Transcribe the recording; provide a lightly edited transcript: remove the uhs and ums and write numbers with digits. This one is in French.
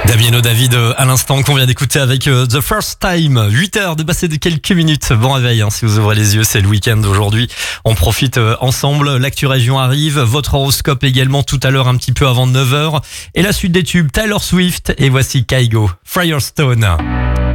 Damiano David à l'instant qu'on vient d'écouter avec The First Time. 8h de passer de quelques minutes. Bon réveil si vous ouvrez les yeux, c'est le week-end aujourd'hui. On profite ensemble. L'actu région arrive. Votre horoscope également tout à l'heure un petit peu avant 9h. Et la suite des tubes, Taylor Swift et voici Kygo, Firestone.